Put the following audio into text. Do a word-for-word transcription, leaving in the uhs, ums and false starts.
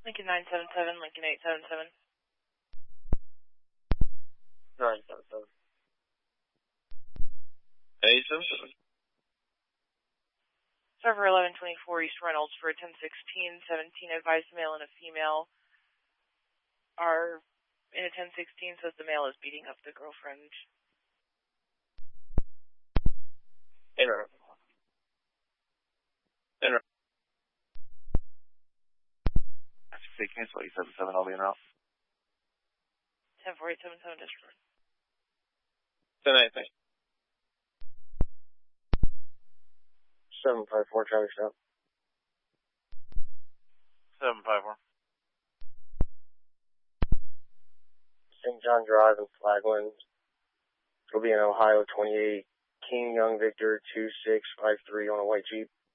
Lincoln nine seven seven, Lincoln eight seven seven. nine seven seven. eight seven seven. Server eleven twenty-four East Reynolds for ten sixteen seventeen. Advised male and a female are in a ten sixteen, says the male is beating up the girlfriend. Enter. Enter. Say cancel eight seven seven, I'll be in route. ten four eight seven seven district. ten anything. seven five four, Charlie Stop. seven five four. Saint John Drive in Flagland. It'll be in Ohio twenty-eight. King Young Victor two six five three on a white Jeep.